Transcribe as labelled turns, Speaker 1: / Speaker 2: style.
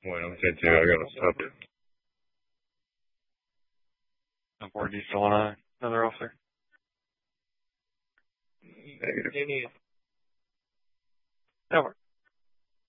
Speaker 1: Bueno, gente, I gotta stop it.
Speaker 2: I'm bored. Do you still want another officer?
Speaker 1: Negative.
Speaker 2: Over.